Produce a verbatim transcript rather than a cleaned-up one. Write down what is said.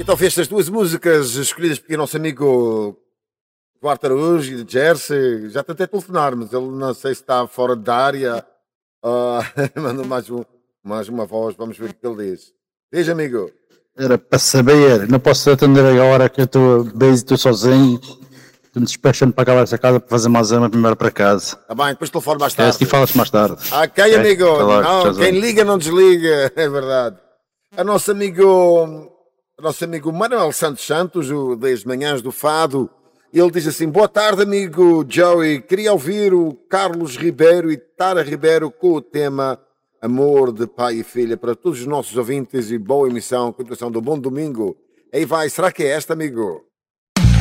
Então fez as duas músicas escolhidas pelo nosso amigo Duarte Araújo e de Jersey. Já tentei telefonar, mas ele não sei se está fora da área. Uh, mandou mais, um, mais uma voz, vamos ver o que ele diz. Diz, amigo. Era para saber, não posso atender agora que eu estou bem, estou sozinho. Estou-me despechando para acabar essa casa para fazer mais uma primeiro para casa. Tá bem, depois telefone mais tarde. É, e falas mais tarde. Ok, okay, amigo. Não, não, quem liga não desliga, é verdade. A nosso amigo, a nosso amigo Manuel Santos Santos, o das Manhãs do Fado, ele diz assim: boa tarde, amigo Joey. Queria ouvir o Carlos Ribeiro e Tara Ribeiro com o tema Amor de Pai e Filha para todos os nossos ouvintes e boa emissão, continuação do bom domingo. Aí vai, será que é esta, amigo?